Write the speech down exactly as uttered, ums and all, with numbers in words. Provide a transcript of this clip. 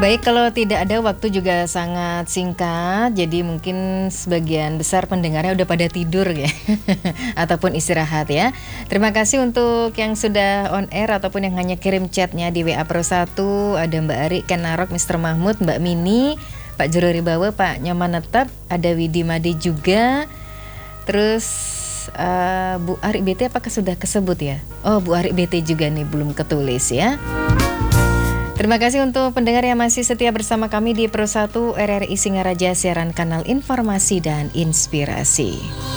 Baik, kalau tidak ada waktu juga sangat singkat, jadi mungkin sebagian besar pendengarnya udah pada tidur ya, ataupun istirahat ya. Terima kasih untuk yang sudah on air ataupun yang hanya kirim chatnya di W A Pro satu. Ada Mbak Ari, Ken Narok, Mister Mahmud, Mbak Mini, Pak Jero Ribawa, Pak Nyoman Netap, ada Widi Made juga. Terus uh, Bu Ari B T apakah sudah kesebut ya? Oh, Bu Ari B T juga nih belum ketulis ya. Terima kasih untuk pendengar yang masih setia bersama kami di Pro satu R R I Singaraja, siaran kanal informasi dan inspirasi.